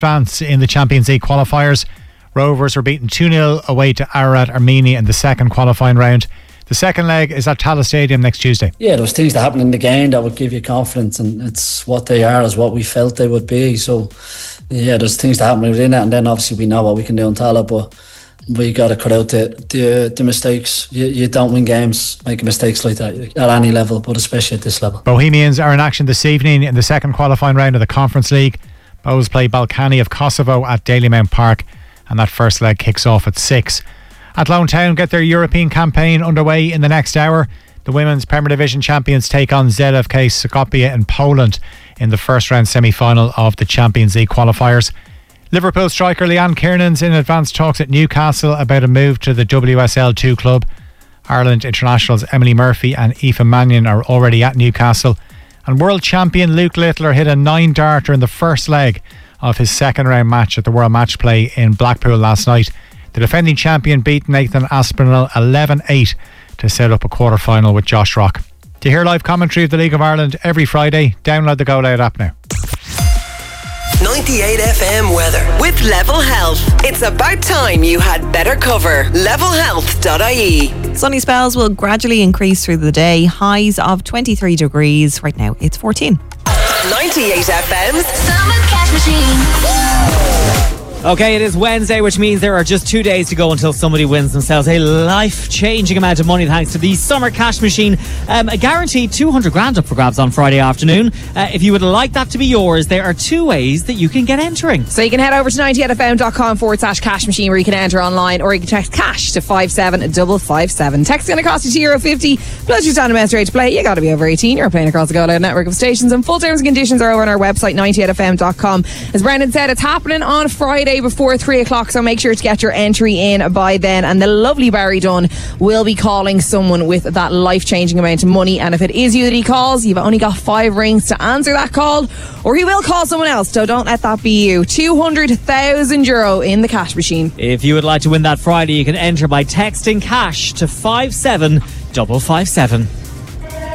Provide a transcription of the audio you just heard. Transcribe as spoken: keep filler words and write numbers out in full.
advance in the Champions League qualifiers. Rovers were beaten two nil away to Ararat Armenia in the second qualifying round. The second leg is at Tallaght Stadium next Tuesday. Yeah, there's things that happen in the game that would give you confidence, and it's what they are is what we felt they would be. So yeah, there's things that happen within that, and then obviously we know what we can do in Tallaght, but we got to cut out the the, the mistakes. You, you don't win games making mistakes like that at any level, but especially at this level. Bohemians are in action this evening in the second qualifying round of the Conference League. Bohs play Balkany of Kosovo at Dalymount Park, and that first leg kicks off at six. Athlone Town get their European campaign underway in the next hour. The women's Premier Division champions take on Z F K Skopje in Poland in the first round semi-final of the Champions League qualifiers. Liverpool striker Leanne Kiernan's in advanced talks at Newcastle about a move to the W S L two club. Ireland internationals Emily Murphy and Aoife Mannion are already at Newcastle. And world champion Luke Littler hit a nine-darter in the first leg of his second round match at the World Match Play in Blackpool last night. The defending champion beat Nathan Aspinall eleven eight to set up a quarter-final with Josh Rock. To hear live commentary of the League of Ireland every Friday, download the Go Loud app now. ninety-eight F M weather with Level Health. It's about time you had better cover. level health dot I E. Sunny spells will gradually increase through the day. Highs of twenty-three degrees. Right now it's fourteen. ninety-eight F M's Summer Cash Machine. Okay, it is Wednesday, which means there are just two days to go until somebody wins themselves a life-changing amount of money thanks to the Summer Cash Machine. Um, a guaranteed two hundred grand up for grabs on Friday afternoon. Uh, if you would like that to be yours, there are two ways that you can get entering. So you can head over to ninety eight F M dot com forward slash cash machine where you can enter online, or you can text cash to five seven five five seven. Text is going to cost you two euro fifty. Plus you're standing best rate to play. You got to be over eighteen. You're playing across the Go Loud network of stations, and full terms and conditions are over on our website ninety eight F M dot com. As Brendan said, it's happening on Friday before three o'clock, so make sure to get your entry in by then. And the lovely Barry Dunn will be calling someone with that life-changing amount of money, and if it is you that he calls, you've only got five rings to answer that call, or he will call someone else, so don't let that be you. two hundred thousand euro in the cash machine. If you would like to win that Friday, you can enter by texting cash to five seven five five seven.